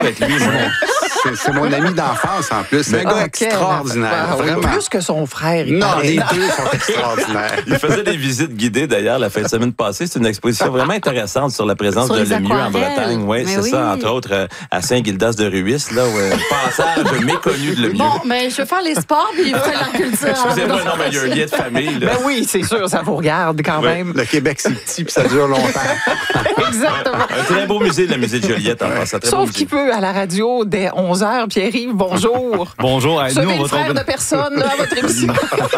avec lui, moi. C'est mon ami d'enfance, en plus. C'est un gars extraordinaire, vraiment. Plus que son frère. Non, les deux sont extraordinaires. Il faisait des visites guidées, d'ailleurs, la fin de semaine passée. C'est une exposition vraiment intéressante sur la présence de Lemieux en Bretagne. Oui, c'est ça, entre autres, à Saint-Gildas de Ruis, là, passage méconnu de Lemieux. Bon, mais je vais faire les sports, puis il ferait la culture. Excusez-moi, non, mais il y a un lien de famille, là. Ben oui, c'est sûr, ça vous regarde quand même. Le Québec, c'est petit, puis ça dure longtemps. Exactement. Un très beau musée, le musée de Joliette, en passant. Sauf qu'il peut, à la radio, dès 11h, Pierre-Yves, bonjour. Bonjour. Vous savez le frère de personne là, à votre émission.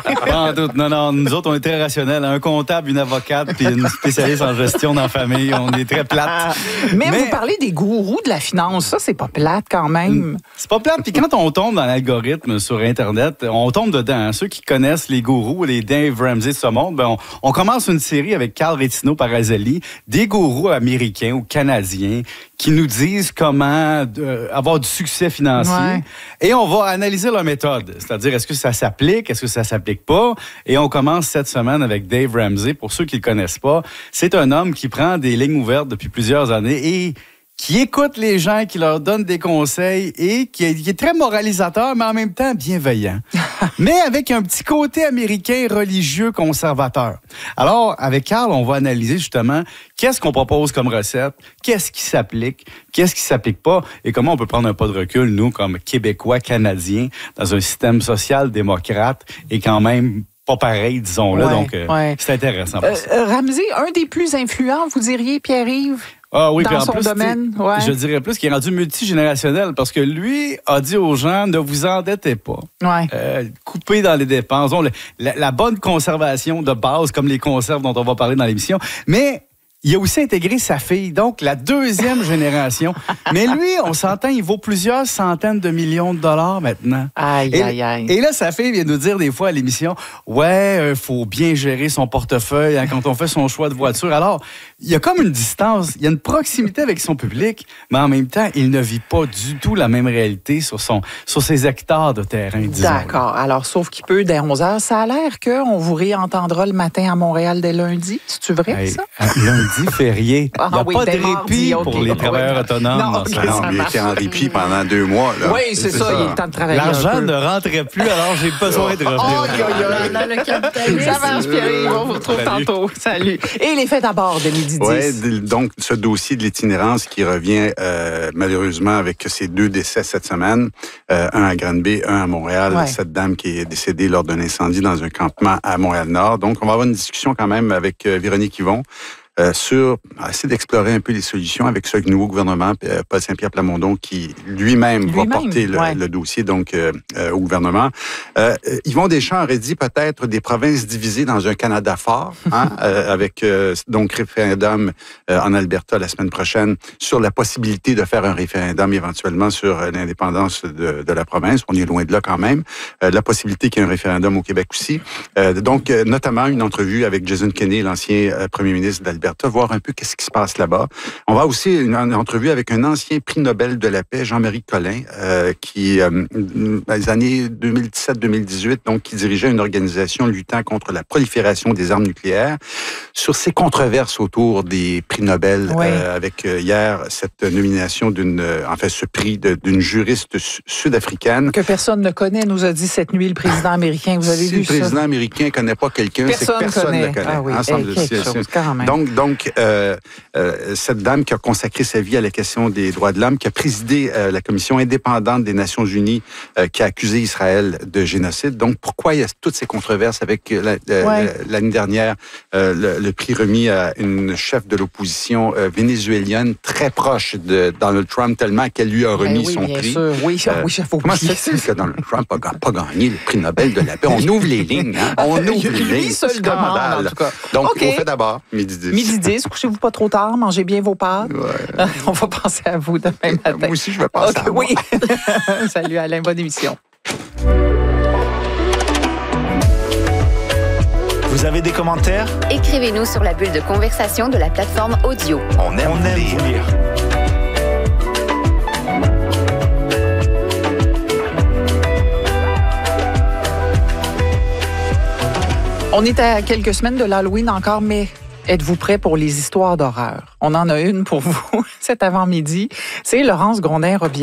Non, nous autres, on est très rationnels. Un comptable, une avocate, puis une spécialiste en gestion dans la famille. On est très plates. Mais vous parlez des gourous de la finance. Ça, c'est pas plate quand même. C'est pas plate. Puis quand on tombe dans l'algorithme sur Internet, on tombe dedans. Ceux qui connaissent les gourous, les Dave Ramsey de ce monde, ben on commence une série avec Carl Rettino Parazelli, des gourous américains ou canadiens qui nous disent comment avoir du succès financier. Ouais. Et on va analyser leur méthode. C'est-à-dire, est-ce que ça s'applique, est-ce que ça s'applique pas? Et on commence cette semaine avec Dave Ramsey. Pour ceux qui le connaissent pas, c'est un homme qui prend des lignes ouvertes depuis plusieurs années et qui écoute les gens, qui leur donne des conseils et qui est très moralisateur, mais en même temps bienveillant. Mais avec un petit côté américain religieux conservateur. Alors, avec Carl, on va analyser justement qu'est-ce qu'on propose comme recette, qu'est-ce qui s'applique, qu'est-ce qui s'applique pas et comment on peut prendre un pas de recul, nous, comme Québécois, Canadiens, dans un système social-démocrate et quand même pas pareil, disons-le. Donc, c'est intéressant. Ramsey, un des plus influents, vous diriez, Pierre-Yves? Ah oui, dans en son plus, domaine, je dirais plus qu'il est rendu multigénérationnel parce que lui a dit aux gens, ne vous endettez pas. Coupez dans les dépenses. La bonne conservation de base, comme les conserves dont on va parler dans l'émission. Mais il a aussi intégré sa fille, donc la deuxième génération. Mais lui, on s'entend, il vaut plusieurs centaines de millions de dollars maintenant. Aïe. Et là, sa fille vient nous dire des fois à l'émission, faut bien gérer son portefeuille quand on fait son choix de voiture. Alors, il y a comme une distance, il y a une proximité avec son public, mais en même temps, il ne vit pas du tout la même réalité sur ses hectares de terrain, disons. D'accord. Alors, sauf qu'il peut, dès 11h, ça a l'air qu'on vous réentendra le matin à Montréal dès lundi. C'est-tu vrai, ça? Lundi férié. Il n'y a pas de répit pour les travailleurs autonomes. Non, il était en répit pendant 2 mois. Là. Oui, c'est ça. Il est temps de travailler. L'argent ne rentrait plus, alors j'ai besoin de revenir. Dans le capitalisme. Ça marche, Pierre. On vous retrouve tantôt. Salut. Et les fêtes à bord de midi 10. Oui, donc ce dossier de l'itinérance qui revient malheureusement avec ces 2 décès cette semaine. Un à Granby, un à Montréal. Ouais. Cette dame qui est décédée lors d'un incendie dans un campement à Montréal-Nord. Donc, on va avoir une discussion quand même avec Véronique Yvon. Sur essayer d'explorer un peu les solutions avec ce nouveau gouvernement, Paul Saint-Pierre Plamondon, qui lui-même va porter le dossier donc au gouvernement. Yvon Deschamps aurait dit peut-être des provinces divisées dans un Canada fort, avec donc référendum en Alberta la semaine prochaine sur la possibilité de faire un référendum éventuellement sur l'indépendance de la province. On est loin de là quand même. La possibilité qu'il y ait un référendum au Québec aussi. Donc, notamment une entrevue avec Jason Kenney, l'ancien premier ministre d'Alberta, voir un peu qu'est-ce qui se passe là-bas. On va aussi une entrevue avec un ancien prix Nobel de la paix, Jean-Marie Collin, qui, dans les années 2017-2018, donc, qui dirigeait une organisation luttant contre la prolifération des armes nucléaires. Sur ces controverses autour des prix Nobel, avec hier cette nomination ce prix d'une juriste sud-africaine. Que personne ne connaît, nous a dit cette nuit le président américain. Vous avez vu ça? Si le président américain ne connaît pas quelqu'un, c'est que personne ne le connaît. Ah oui, Donc, cette dame qui a consacré sa vie à la question des droits de l'homme, qui a présidé la commission indépendante des Nations unies, qui a accusé Israël de génocide. Donc, pourquoi il y a toutes ces controverses avec l'année dernière, le prix remis à une chef de l'opposition vénézuélienne très proche de Donald Trump, tellement qu'elle lui a remis son prix. Sûr. Comment se fait-il que Donald Trump n'a pas gagné le prix Nobel de la paix? On ouvre les lignes. On ouvre les lignes. Seul demande, en tout cas. Donc, on fait d'abord midi 10. Midi 10, couchez-vous pas trop tard, mangez bien vos pâtes. Ouais. On va penser à vous demain matin. Moi aussi, je vais penser à moi. Oui. Salut Alain, bonne émission. Vous avez des commentaires? Écrivez-nous sur la bulle de conversation de la plateforme audio. On aime vous lire. On est à quelques semaines de l'Halloween encore, mais Êtes-vous prêt pour les histoires d'horreur? On en a une pour vous cet avant-midi. C'est Laurence Grondin-Robillard.